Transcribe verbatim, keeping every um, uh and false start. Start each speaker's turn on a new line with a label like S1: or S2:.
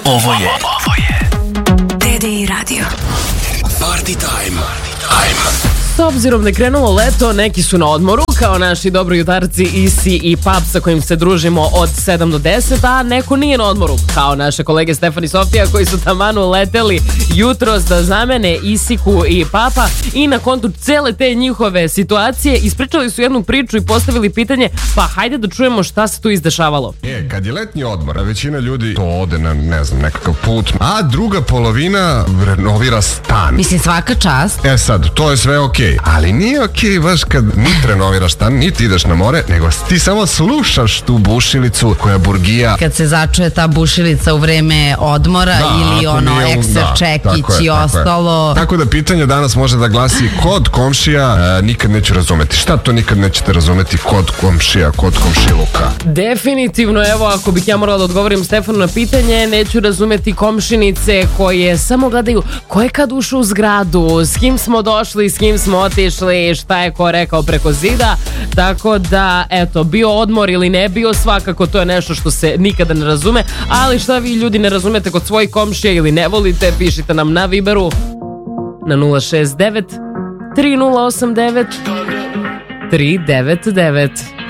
S1: Ovo je Ovo je
S2: D D I Radio.
S1: Party time. Time.
S3: S obzirom da je krenulo leto, neki su na odmoru, kao naši dobro jutarci Isi i Pap sa kojim se družimo od sedam do deset, a neko nije na odmoru, kao naše kolege Stefan i Sofija koji su tamanu leteli jutros da zamene Isiku i Papa i na kontu cele te njihove situacije ispričali su jednu priču i postavili pitanje, pa hajde da čujemo šta se tu izdešavalo.
S4: Je, kad je letnji odmor, a većina ljudi to ode na, ne znam, nekakav put, a druga polovina renovira stan.
S5: Mislim, svaka čast.
S4: E sad, to je sve okej. Okay. Ali nije okej okay baš kad niti renoviraš stan, niti ideš na more, nego ti samo slušaš tu bušilicu koja burgija.
S5: Kad se začuje ta bušilica u vreme odmora da, ili ono
S4: nije,
S5: ekser
S4: da,
S5: čekić
S4: tako je,
S5: i
S4: tako
S5: ostalo.
S4: Je. Tako da pitanje danas može da glasi kod komšija e, nikad neću razumeti. Šta to nikad nećete razumeti kod komšija, kod komšiluka?
S3: Definitivno, evo, ako bih ja morala da odgovorim Stefanu na pitanje, neću razumeti komšinice koje samo gledaju ko je kad ušao u zgradu, s kim smo došli, s kim smo otišli, šta je ko rekao preko zida. Tako da, eto, bio odmor ili ne bio, svakako to je nešto što se nikada ne razume. Ali šta vi ljudi ne razumete kod svojih komšija ili ne volite, pišite nam na Viberu na nula šest devet tri nula osam devet tri devet devet.